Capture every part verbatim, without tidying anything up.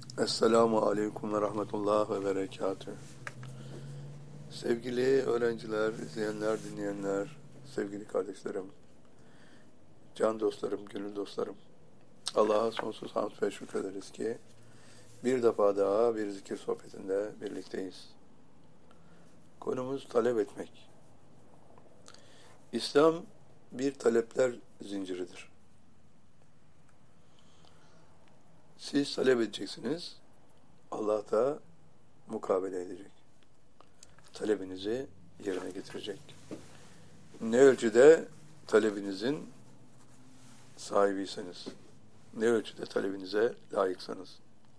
Esselamu Aleyküm ve Rahmetullah ve Berekatühü. Sevgili öğrenciler, izleyenler, dinleyenler, sevgili kardeşlerim, can dostlarım, gönül dostlarım. Allah'a sonsuz hamd ve şükrederiz ki bir defa daha bir zikir sohbetinde birlikteyiz. Konumuz talep etmek. İslam bir talepler zinciridir. Siz talep edeceksiniz, Allah da mukabele edecek. Talebinizi yerine getirecek. Ne ölçüde talebinizin sahibiyseniz, ne ölçüde talebinize layıksanız.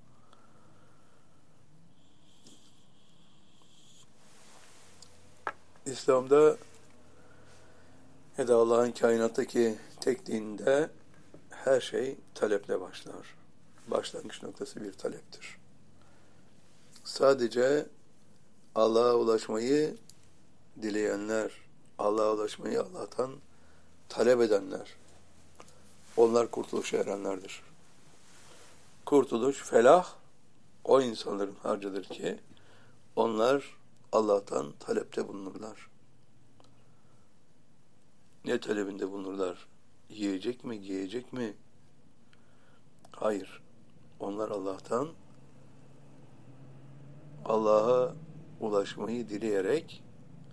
İslam'da ya da Allah'ın kainattaki tek dinde her şey taleple başlar. Başlangıç noktası bir taleptir. Sadece Allah'a ulaşmayı dileyenler, Allah'a ulaşmayı Allah'tan talep edenler, onlar kurtuluşa erenlerdir. Kurtuluş, felah o insanların harcıdır ki onlar Allah'tan talepte bulunurlar. Ne talebinde bulunurlar? Yiyecek mi, giyecek mi? Hayır. Onlar Allah'tan Allah'a ulaşmayı dileyerek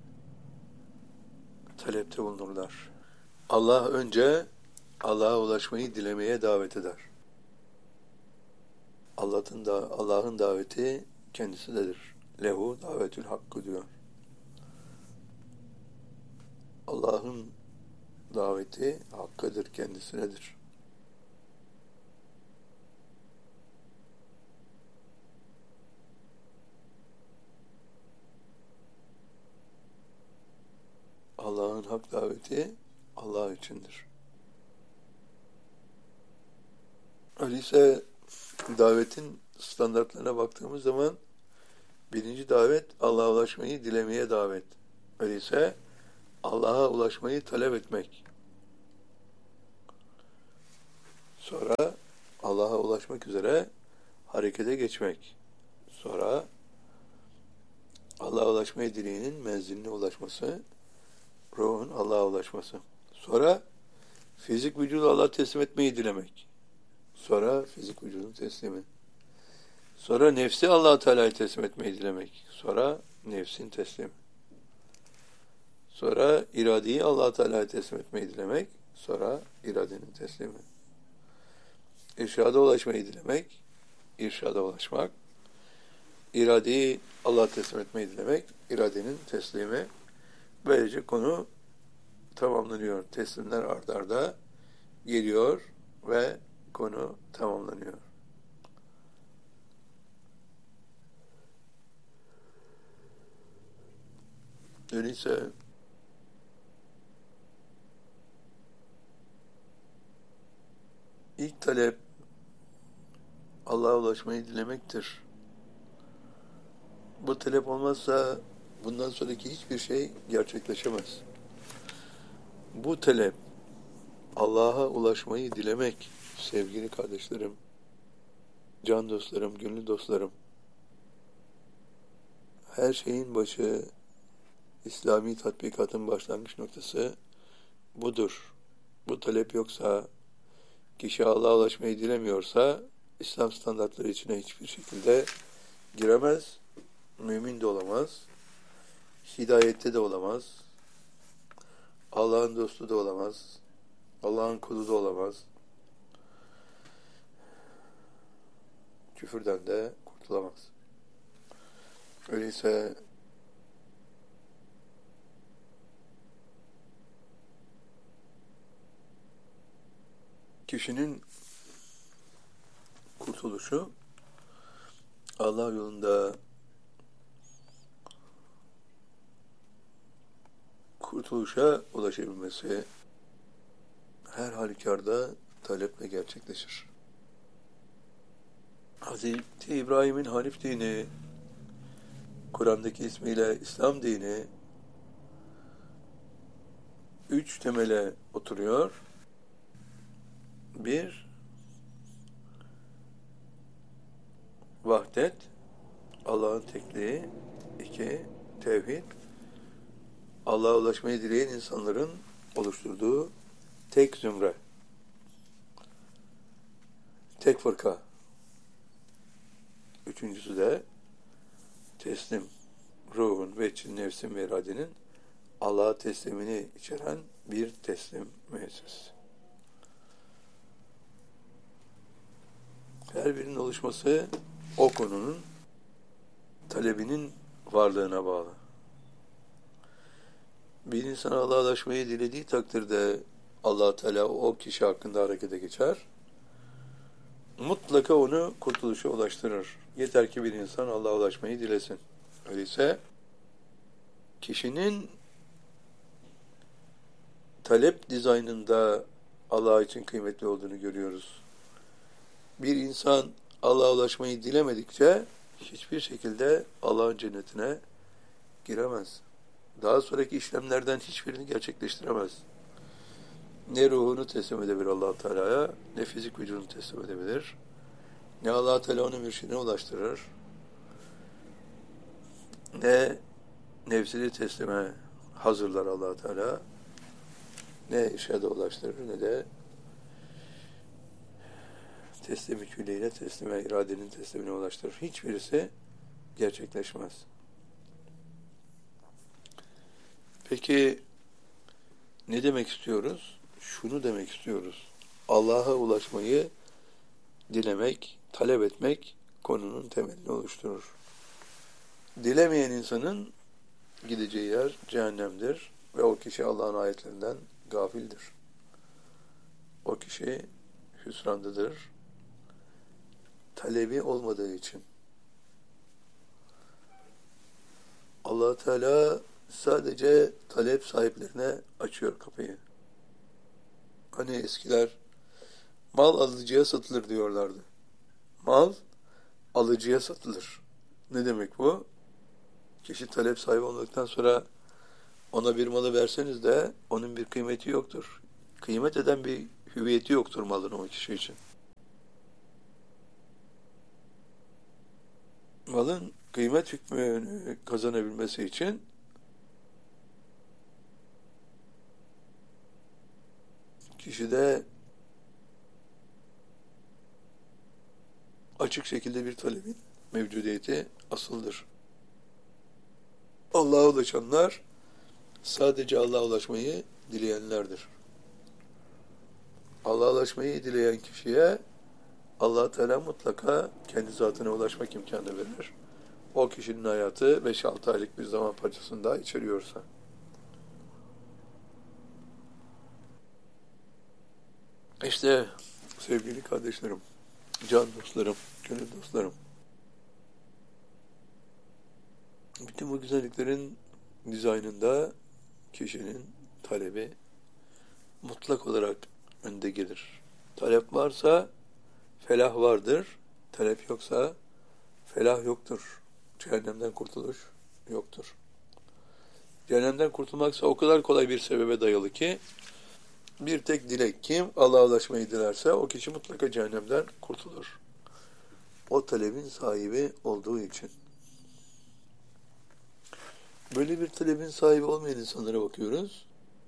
talepte bulunurlar. Allah önce Allah'a ulaşmayı dilemeye davet eder. Allah'ın da Allah'ın daveti kendisindedir. Lehu davetül hakkı diyor. Allah'ın daveti hakkıdır, kendisinedir. Allah'ın hak daveti Allah içindir. Öyleyse davetin standartlarına baktığımız zaman birinci davet Allah'a ulaşmayı dilemeye davet. Öyleyse Allah'a ulaşmayı talep etmek. Sonra Allah'a ulaşmak üzere harekete geçmek. Sonra Allah'a ulaşmayı dileyenin menziline ulaşması, ruhun Allah'a ulaşması. Sonra fizik vücudu Allah'a teslim etmeyi dilemek. Sonra fizik vücudun teslimi. Sonra nefsi Allah-u Teala'ya teslim etmeyi dilemek. Sonra nefsin teslimi. Sonra iradeyi Allah-u Teala'ya teslim etmeyi dilemek. Sonra iradenin teslimi. İrşada ulaşmayı dilemek. İrşada ulaşmak. İradeyi Allah'a teslim etmeyi dilemek. İradenin teslimi. Böylece konu tamamlanıyor. Teslimler ard arda geliyor ve konu tamamlanıyor. Öyleyse ilk talep Allah'a ulaşmayı dilemektir. Bu talep olmazsa bundan sonraki hiçbir şey gerçekleşemez. Bu talep Allah'a ulaşmayı dilemek, sevgili kardeşlerim, can dostlarım, gönül dostlarım, her şeyin başı, İslami tatbikatın başlangıç noktası budur. Bu talep yoksa, kişi Allah'a ulaşmayı dilemiyorsa, İslam standartları içine hiçbir şekilde giremez, mümin de olamaz, hidayette de olamaz, Allah'ın dostu da olamaz, Allah'ın kulu da olamaz, küfürden de kurtulamaz. Öyleyse kişinin kurtuluşu Allah yolunda kurtuluşa ulaşabilmesi her halükarda taleple gerçekleşir. Hazreti İbrahim'in Hanif dini, Kur'an'daki ismiyle İslam dini üç temele oturuyor. Bir, vahdet, Allah'ın tekliği. İki, tevhid. Allah'a ulaşmayı dileyen insanların oluşturduğu tek zümre. Tek fırka. Üçüncüsü de teslim. Ruhun, veçhin, nefsin ve iradenin Allah'a teslimini içeren bir teslim müessesesi. Her birinin oluşması o konunun talebinin varlığına bağlı. Bir insan Allah'a ulaşmayı dilediği takdirde Allah Teala o kişi hakkında harekete geçer. Mutlaka onu kurtuluşa ulaştırır. Yeter ki bir insan Allah'a ulaşmayı dilesin. Öyleyse kişinin talep dizaynında Allah için kıymetli olduğunu görüyoruz. Bir insan Allah'a ulaşmayı dilemedikçe hiçbir şekilde Allah'ın cennetine giremez. Daha sonraki işlemlerden hiçbirini gerçekleştiremez. Ne ruhunu teslim edebilir Allah Teala'ya, ne fizik vücudunu teslim edebilir. Ne Allah Teala onu mürşidine ulaştırır. Ne nefsini teslime hazırlar Allah Teala. Ne işe de ulaştırır, ne de teslim külliyle teslime, iradenin teslimine ulaştırır. Hiçbirisi gerçekleşmez. Peki ne demek istiyoruz? Şunu demek istiyoruz. Allah'a ulaşmayı dilemek, talep etmek konunun temelini oluşturur. Dilemeyen insanın gideceği yer cehennemdir ve o kişi Allah'ın ayetlerinden gafildir. O kişi hüsrandadır. Talebi olmadığı için. Allah Teala sadece talep sahiplerine açıyor kapıyı. Hani eskiler mal alıcıya satılır diyorlardı. Mal alıcıya satılır. Ne demek bu? Kişi talep sahibi olduktan sonra ona bir malı verseniz de onun bir kıymeti yoktur. Kıymet eden bir hüviyeti yoktur malın o kişi için. Malın kıymet hükmünü kazanabilmesi için kişide açık şekilde bir talebin mevcudiyeti asıldır. Allah'a ulaşanlar sadece Allah'a ulaşmayı dileyenlerdir. Allah'a ulaşmayı dileyen kişiye Allah Teala mutlaka kendi zatına ulaşmak imkanı verir. O kişinin hayatı beş altı aylık bir zaman parçasında içeriyorsa. İşte sevgili kardeşlerim, can dostlarım, gönül dostlarım. Bütün bu güzelliklerin dizaynında kişinin talebi mutlak olarak önde gelir. Talep varsa felah vardır. Talep yoksa felah yoktur. Cehennemden kurtuluş yoktur. Cehennemden kurtulmaksa o kadar kolay bir sebebe dayalı ki bir tek dilek kim Allah'a ulaşmayı dilerse o kişi mutlaka cehennemden kurtulur. O talebin sahibi olduğu için. Böyle bir talebin sahibi olmayan insanlara bakıyoruz.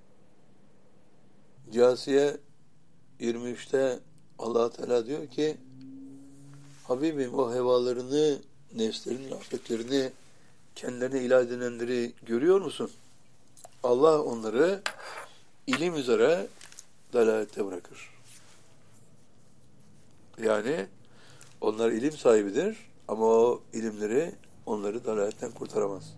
Câsiye yirmi üçte Allah Teala diyor ki Habibim o hevalarını, nefslerinin afetlerini kendilerine ilah edinenleri görüyor musun? Allah onları ilim üzere dalalette bırakır. Yani onlar ilim sahibidir ama o ilimleri onları dalaletten kurtaramaz.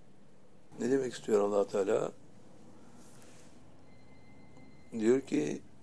Ne demek istiyor Allah Teala? Diyor ki